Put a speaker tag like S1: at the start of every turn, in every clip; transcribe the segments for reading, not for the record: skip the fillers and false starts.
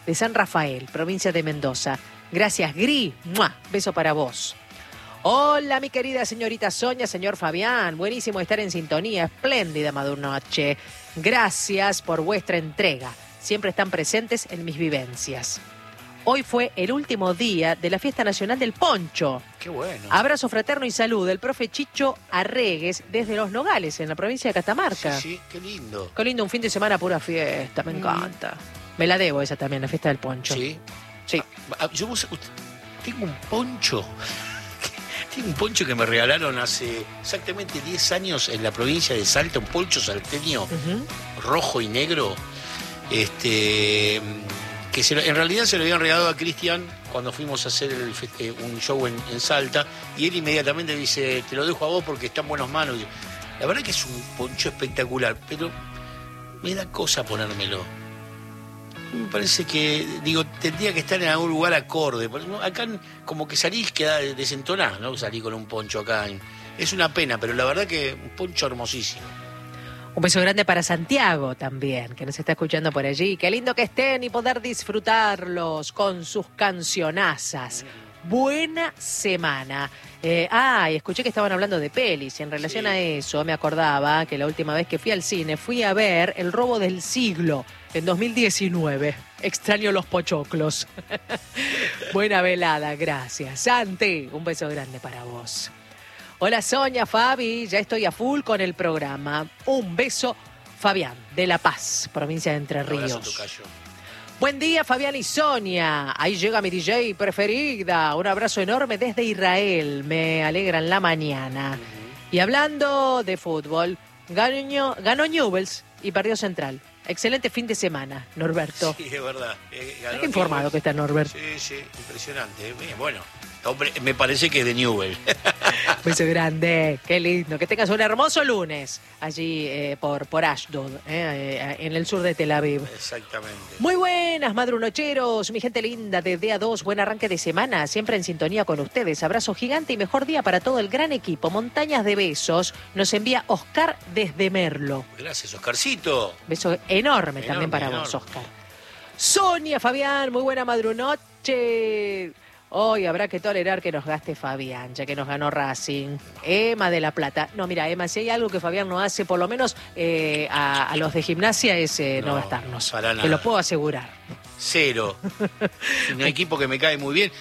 S1: de San Rafael, provincia de Mendoza. Gracias, Gri. ¡Mua! Beso para vos. Hola, mi querida señorita Sonia, señor Fabián. Buenísimo estar en sintonía. Espléndida madrugada. Gracias por vuestra entrega. Siempre están presentes en mis vivencias. Hoy fue el último día de la Fiesta Nacional del Poncho.
S2: Qué bueno.
S1: Abrazo fraterno y salud del profe Chicho Arregues desde Los Nogales, en la provincia de Catamarca.
S2: Sí, qué lindo.
S1: Qué lindo, un fin de semana pura fiesta, me encanta. Me la debo esa también, la fiesta del poncho.
S2: Sí.
S1: Sí.
S2: Tengo un poncho. Tengo un poncho que me regalaron hace exactamente 10 años en la provincia de Salta, un poncho salteño, rojo y negro. En realidad se lo habían regalado a Cristian cuando fuimos a hacer un show en Salta, y él inmediatamente dice, te lo dejo a vos porque está en buenas manos. La verdad que es un poncho espectacular, pero me da cosa ponérmelo. Me parece que, tendría que estar en algún lugar acorde. Acá como que salís, queda desentonás, ¿no? Salí con un poncho acá. Es una pena, pero la verdad que un poncho hermosísimo.
S1: Un beso grande para Santiago también, que nos está escuchando por allí. Qué lindo que estén y poder disfrutarlos con sus cancionazas. Buena semana. Y escuché que estaban hablando de pelis. Y en relación a eso, me acordaba que la última vez que fui al cine fui a ver El robo del siglo en 2019. Extraño los pochoclos. Buena velada, gracias. Santi, un beso grande para vos. Hola Sonia, Fabi, ya estoy a full con el programa. Un beso, Fabián, de La Paz, provincia de Entre Ríos. Buen día, Fabián y Sonia. Ahí llega mi DJ preferida. Un abrazo enorme desde Israel. Me alegran la mañana. Y hablando de fútbol, ganó Newell's y perdió Central. Excelente fin de semana, Norberto.
S2: Sí, es verdad.
S1: Qué informado que está Norberto.
S2: Sí, impresionante. Bueno, hombre, me parece que es de Newell.
S1: Beso grande, qué lindo. Que tengas un hermoso lunes allí por Ashdod, en el sur de Tel Aviv.
S2: Exactamente.
S1: Muy buenas, madrunocheros, mi gente linda de DA2. Buen arranque de semana, siempre en sintonía con ustedes. Abrazo gigante y mejor día para todo el gran equipo. Montañas de besos. Nos envía Oscar desde Merlo.
S2: Gracias, Oscarcito.
S1: Beso enorme también para vos, Oscar. Sonia, Fabián, muy buena madrunoche. Hoy habrá que tolerar que nos gaste Fabián, ya que nos ganó Racing. Emma de La Plata. No, mira, Emma, si hay algo que Fabián no hace, por lo menos a los de gimnasia, es no gastarnos.
S2: Para nada.
S1: Te lo puedo asegurar.
S2: Cero. Un equipo que me cae muy bien.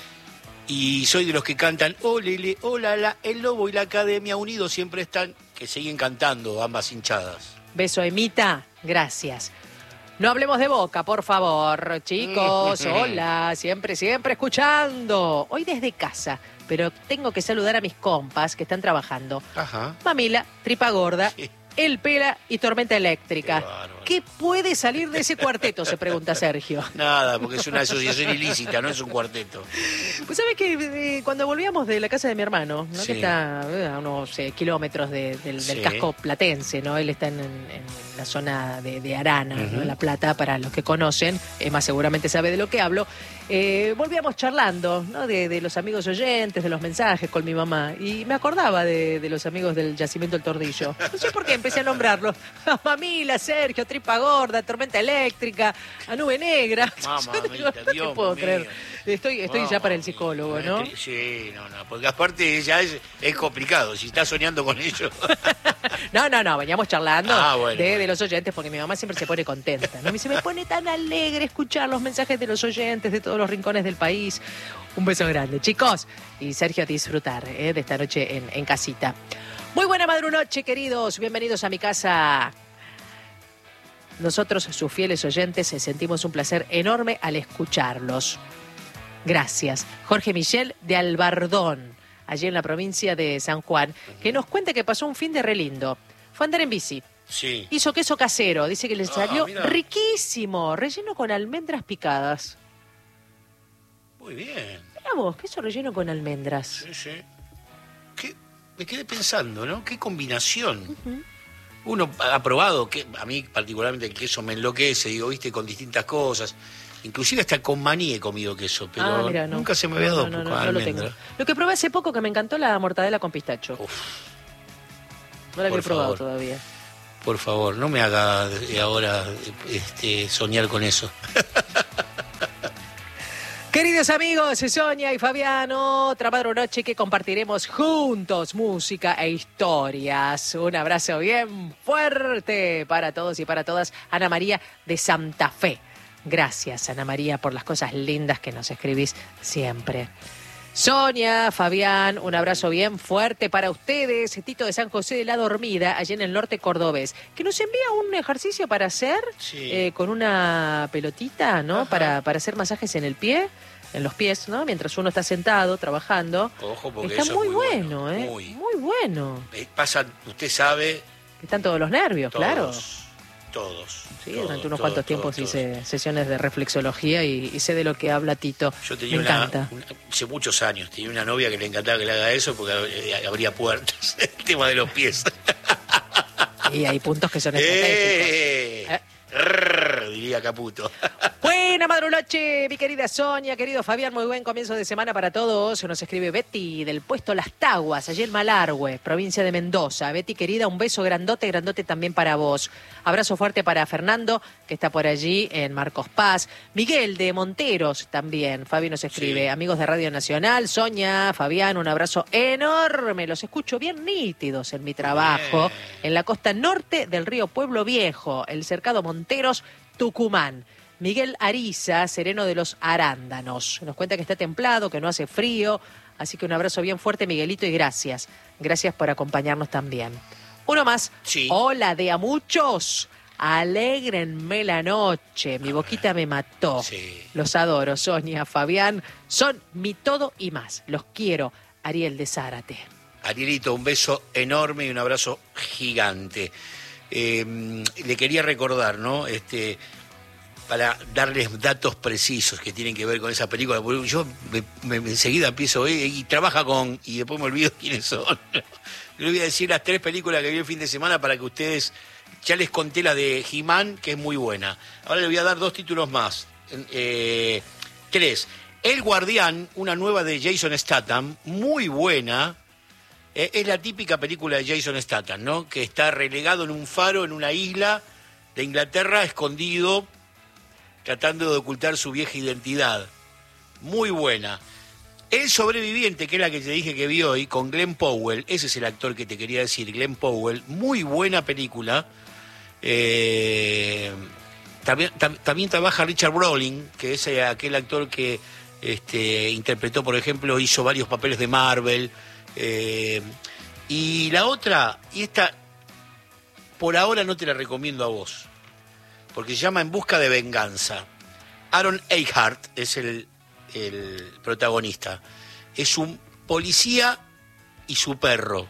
S2: Y soy de los que cantan, olele, olala, el lobo y la academia unidos siempre están, que siguen cantando ambas hinchadas.
S1: Beso, Emita. Gracias. No hablemos de Boca, por favor, chicos. Hola, siempre escuchando. Hoy desde casa, pero tengo que saludar a mis compas que están trabajando.
S2: Ajá.
S1: Mamila, Tripa Gorda,
S2: Sí.
S1: El Pela y Tormenta Eléctrica.
S2: Qué bárbaro.
S1: ¿Qué puede salir de ese cuarteto? Se pregunta Sergio.
S2: Nada, porque es una asociación ilícita, no es un cuarteto.
S1: Pues sabes que cuando volvíamos de la casa de mi hermano, ¿no?
S2: Sí.
S1: Que está a unos kilómetros del
S2: Sí.
S1: casco platense, ¿no? Él está en la zona de Arana, ¿no? En La Plata, para los que conocen, Emma seguramente sabe de lo que hablo. Volvíamos charlando, ¿no? De los amigos oyentes, de los mensajes con mi mamá, y me acordaba de los amigos del Yacimiento El Tordillo. No sé por qué empecé a nombrarlos. A Mamila, Sergio, Tripa Gorda, Tormenta Eléctrica, a Nube Negra.
S2: Mamita,
S1: No
S2: Dios
S1: te puedo
S2: mío.
S1: creer. Estoy ya para el psicólogo, ¿no?
S2: Sí, no, porque aparte ya es complicado, si estás soñando con ellos.
S1: No, veníamos charlando
S2: Bueno,
S1: de los oyentes, porque mi mamá siempre se pone contenta, ¿no? Me dice, me pone tan alegre escuchar los mensajes de los oyentes de todos los rincones del país. Un beso grande, chicos. Y Sergio, a disfrutar de esta noche en casita. Muy buena madrunoche, queridos. Bienvenidos a mi casa. Nosotros, sus fieles oyentes, sentimos un placer enorme al escucharlos. Gracias. Jorge Michel de Albardón, allí en la provincia de San Juan, que nos cuenta que pasó un fin de re lindo. Fue a andar en bici.
S2: Sí.
S1: Hizo queso casero. Dice que le salió
S2: mira.
S1: riquísimo, relleno con almendras picadas.
S2: Muy bien.
S1: Mira vos, queso relleno con almendras.
S2: Sí. Me quedé pensando, ¿no? Qué combinación. Uno ha probado, que a mí particularmente el queso me enloquece, digo, viste, con distintas cosas. Inclusive hasta con maní he comido queso, pero
S1: Mira, no.
S2: nunca se me había dado
S1: No,
S2: con
S1: lo
S2: almendra.
S1: tengo. Lo que probé hace poco, que me encantó, la mortadela con pistacho.
S2: Uf,
S1: No la
S2: por
S1: he probado
S2: favor.
S1: todavía.
S2: por favor, no me haga ahora soñar con eso.
S1: Queridos amigos, Sonia y Fabián, otra madrunoche que compartiremos juntos música e historias. Un abrazo bien fuerte para todos y para todas. Ana María de Santa Fe. Gracias, Ana María, por las cosas lindas que nos escribís siempre. Sonia, Fabián, un abrazo bien fuerte para ustedes. Tito de San José de la Dormida, allí en el norte cordobés, que nos envía un ejercicio para hacer con una pelotita, ¿no? Para hacer masajes en el pie, en los pies, ¿no? Mientras uno está sentado, trabajando.
S2: Ojo, porque
S1: está
S2: eso
S1: muy
S2: es
S1: bueno,
S2: bueno,
S1: muy bueno.
S2: Pasa, usted sabe...
S1: Están todos los nervios, claro.
S2: Todos.
S1: Sí, durante unos cuantos tiempos hice sesiones de reflexología y sé de lo que habla Tito.
S2: Yo tenía
S1: Me encanta.
S2: hace muchos años, tenía una novia que le encantaba que le haga eso porque abría puertas, el tema de los pies.
S1: Y hay puntos que son estratégicos.
S2: Diría Caputo.
S1: Buena madrunoche, mi querida Sonia, querido Fabián, muy buen comienzo de semana para todos. Nos escribe Betty del puesto Las Taguas, allí en Malargüe, provincia de Mendoza. Betty, querida, un beso grandote, grandote también para vos. Abrazo fuerte para Fernando, que está por allí en Marcos Paz. Miguel de Monteros también, Fabi nos escribe. Sí. Amigos de Radio Nacional, Sonia, Fabián, un abrazo enorme. Los escucho bien nítidos en mi trabajo, en la costa norte del río Pueblo Viejo, el cercado Monteros, Tucumán. Miguel Ariza, sereno de los Arándanos. Nos cuenta que está templado, que no hace frío. Así que un abrazo bien fuerte, Miguelito, y gracias. Gracias por acompañarnos también. Uno más. Sí. Hola de a muchos. Alégrenme la noche. Mi boquita me mató. Sí. Los adoro, Sonia, Fabián. Son mi todo y más. Los quiero. Ariel de Zárate.
S2: Arielito, un beso enorme y un abrazo gigante. Le quería recordar, ¿no? Para darles datos precisos que tienen que ver con esa película. Yo enseguida empiezo y trabaja con... y después me olvido quiénes son. Le voy a decir las 3 películas que vi el fin de semana para que ustedes... Ya les conté la de He-Man, que es muy buena. Ahora le voy a dar 2 títulos más. 3. El Guardián, una nueva de Jason Statham, muy buena. Es la típica película de Jason Statham, ¿no? Que está relegado en un faro, en una isla de Inglaterra, escondido... tratando de ocultar su vieja identidad. Muy buena. El Sobreviviente, que es la que te dije que vi hoy, con Glenn Powell. Ese es el actor que te quería decir, Glenn Powell. Muy buena película. También trabaja Richard Brolin, que es aquel actor que interpretó, por ejemplo, hizo varios papeles de Marvel. Y la otra, y esta, por ahora no te la recomiendo a vos, porque se llama En busca de venganza. Aaron Eckhart es el protagonista. Es un policía y su perro.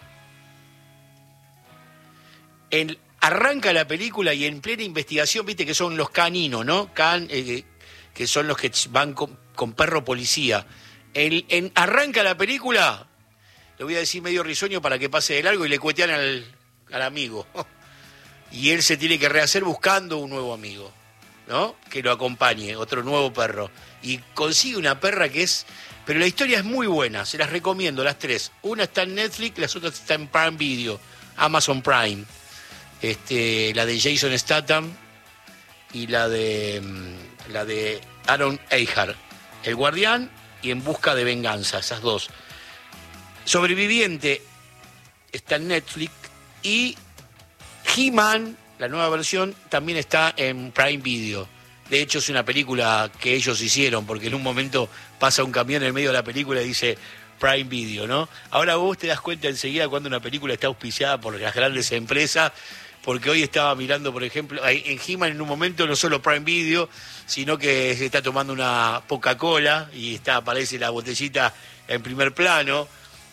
S2: Arranca la película y en plena investigación, viste que son los caninos, ¿no? Que son los que van con perro policía. Arranca la película, lo voy a decir medio risueño para que pase de largo, y le cuetean al amigo. Y él se tiene que rehacer buscando un nuevo amigo, ¿no? Que lo acompañe, otro nuevo perro. Y consigue una perra que es... Pero la historia es muy buena, se las recomiendo, las 3. Una está en Netflix, las otras están en Prime Video, Amazon Prime. La de Jason Statham y la de Aaron Eckhart. El Guardián y En busca de venganza, esas 2. Sobreviviente está en Netflix y... He-Man, la nueva versión, también está en Prime Video. De hecho, es una película que ellos hicieron, porque en un momento pasa un camión en el medio de la película y dice Prime Video, ¿no? Ahora vos te das cuenta enseguida cuando una película está auspiciada por las grandes empresas, porque hoy estaba mirando, por ejemplo, en He-Man en un momento no solo Prime Video, sino que se está tomando una Coca-Cola y aparece la botellita en primer plano,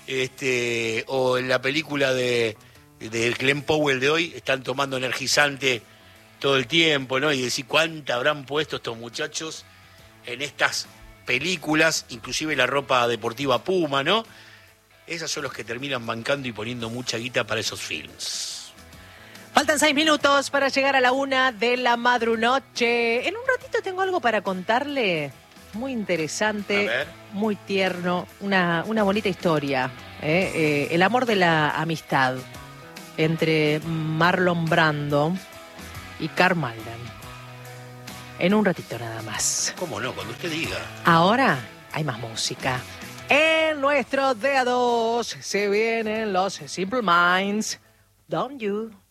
S2: o en la película de Glenn Powell de hoy, están tomando energizante todo el tiempo, ¿no? Y decir cuánta habrán puesto estos muchachos en estas películas, inclusive la ropa deportiva Puma, ¿no? Esos son los que terminan bancando y poniendo mucha guita para esos films.
S1: Faltan 6 minutos para llegar a la 1 de la madrunoche. En un ratito tengo algo para contarle, muy interesante, muy tierno, una bonita historia, el amor de la amistad entre Marlon Brando y Carl Malden. en un ratito nada más.
S2: ¿Cómo no? Cuando usted diga.
S1: Ahora hay más música. En nuestros dedos se vienen los Simple Minds. Don't You.